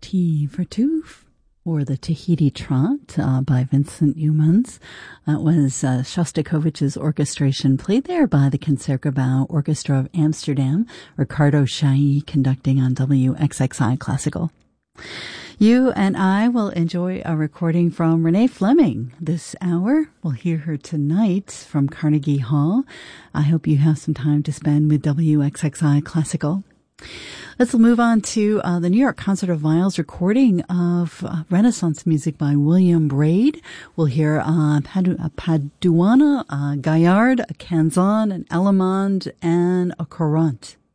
Tea for Two or the Tahiti Trot by Vincent Youmans. That was Shostakovich's orchestration, played there by the Concertgebouw Orchestra of Amsterdam, Ricardo Chailly conducting on WXXI Classical. You and I will enjoy a recording from Renee Fleming this hour. We'll hear her tonight from Carnegie Hall. I hope you have some time to spend with WXXI Classical. Let's move on to the New York Concert of Viols recording of Renaissance music by William Braid. We'll hear Paduana, a Gaillard, a Canzon, an Allemande, and a Courant.